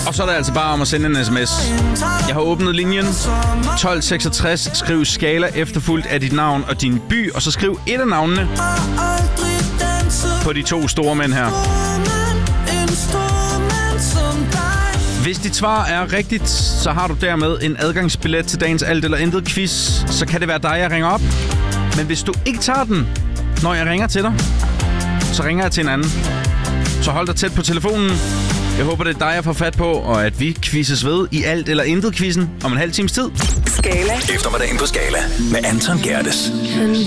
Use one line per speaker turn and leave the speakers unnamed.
Og så er det altså bare om at sende en sms. Jeg har åbnet linjen 1266. Skriv Skala efterfulgt af dit navn og din by. Og så skriv et af navnene på de to store mænd her. Hvis dit svar er rigtigt, så har du dermed en adgangsbillet til dagens Alt eller Intet quiz. Så kan det være dig, jeg ringer op. Men hvis du ikke tager den, når jeg ringer til dig, så ringer jeg til en anden. Så hold dig tæt på telefonen. Jeg håber, det er dig, jeg får fat på, og at vi quizzes ved i Alt eller Intet-quizzen om en halv times tid.
Skala.
Eftermiddagen på Skala med Anton Gerdes.